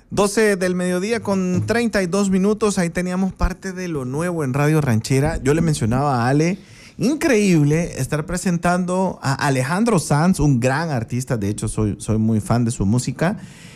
12 del mediodía con 32 minutos. Ahí teníamos parte de lo nuevo en Radio Ranchera. Yo le mencionaba a Ale, increíble estar presentando a Alejandro Sanz, un gran artista. De hecho, soy muy fan de su música.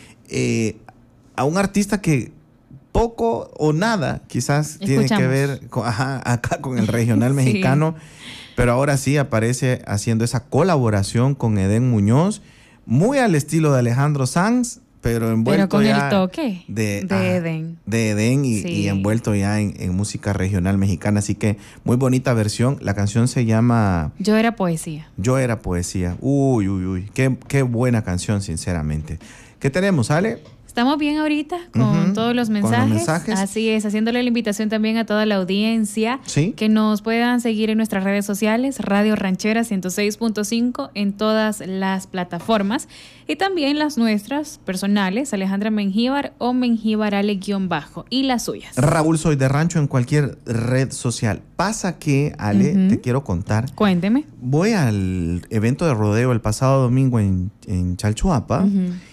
A un artista que poco o nada quizás tiene que ver acá con el regional mexicano. Sí. Pero ahora sí aparece haciendo esa colaboración con Edén Muñoz, muy al estilo de Alejandro Sanz, pero envuelto con ya el toque de Edén. De Edén y envuelto ya en música regional mexicana. Así que muy bonita versión. La canción se llama Yo era poesía. Yo era poesía. Uy. Qué buena canción, sinceramente. ¿Qué tenemos, Ale? Estamos bien ahorita con todos los mensajes. Con los mensajes. Así es, haciéndole la invitación también a toda la audiencia que nos puedan seguir en nuestras redes sociales, Radio Ranchera 106.5 en todas las plataformas y también las nuestras personales, Alejandra Mengíbar o Mengíbar Ale_ y las suyas. Raúl Soy de Rancho en cualquier red social. Pasa que, Ale, te quiero contar. Cuénteme. Voy al evento de rodeo el pasado domingo en Chalchuapa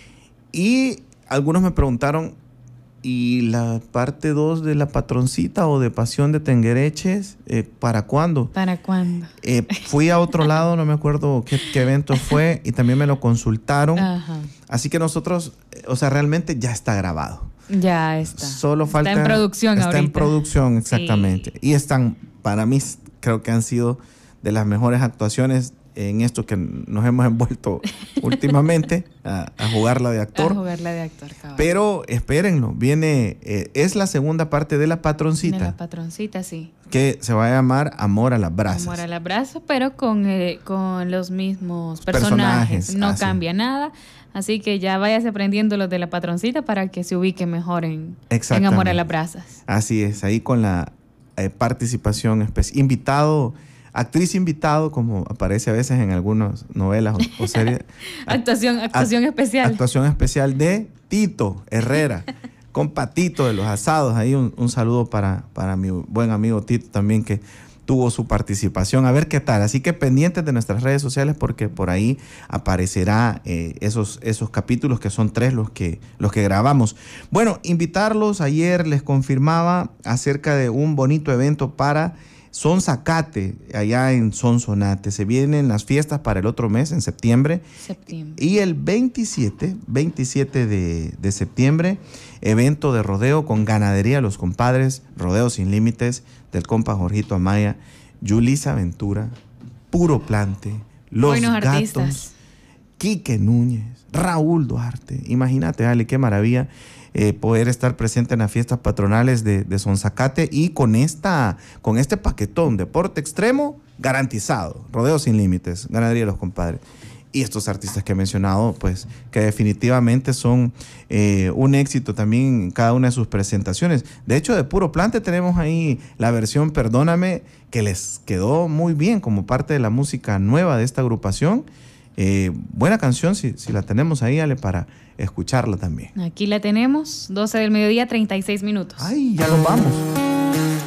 y algunos me preguntaron, ¿y la parte 2 de La Patroncita o de Pasión de Tenguereches, para cuándo? ¿Para cuándo? Fui a otro lado, no me acuerdo qué evento fue, y también me lo consultaron. Ajá. Así que nosotros, realmente ya está grabado. Ya está. Solo falta... Está en producción ahorita. Está en producción, exactamente. Sí. Y están, para mí, creo que han sido de las mejores actuaciones en esto que nos hemos envuelto últimamente, a jugarla de actor. A jugarla de actor, cabrón. Pero espérenlo, viene, es la segunda parte de La Patroncita. De La Patroncita, sí. Que se va a llamar Amor a las Brasas. Amor a las Brasas, pero con los mismos personajes. No cambia nada. Así que ya váyase aprendiendo los de La Patroncita para que se ubique mejor en Amor a las Brasas. Así es, ahí con la participación especial. Actriz invitado, como aparece a veces en algunas novelas o series. Actuación especial. Actuación especial de Tito Herrera, con Patito de los Asados. Ahí un saludo para mi buen amigo Tito también, que tuvo su participación. A ver qué tal. Así que pendientes de nuestras redes sociales, porque por ahí aparecerá esos capítulos, que son 3 los que grabamos. Bueno, invitarlos. Ayer les confirmaba acerca de un bonito evento para Sonzacate, allá en Sonsonate. Se vienen las fiestas para el otro mes, en septiembre. Y el 27 de septiembre, evento de rodeo con ganadería Los Compadres, Rodeo Sin Límites, del compa Jorgito Amaya, Yulisa Ventura, Puro Plante, Los Buenos Gatos, artistas. Quique Núñez, Raúl Duarte. Imagínate, Ale, qué maravilla poder estar presente en las fiestas patronales de Sonzacate y con este paquetón, deporte extremo garantizado, Rodeo Sin Límites, ganadería Los Compadres. Y estos artistas que he mencionado, pues que definitivamente son un éxito también en cada una de sus presentaciones. De hecho, de Puro Plante tenemos ahí la versión Perdóname, que les quedó muy bien como parte de la música nueva de esta agrupación. Buena canción, si la tenemos ahí, Ale, para escucharla también. Aquí la tenemos, 12 del mediodía, 36 minutos. Ay, ya nos vamos.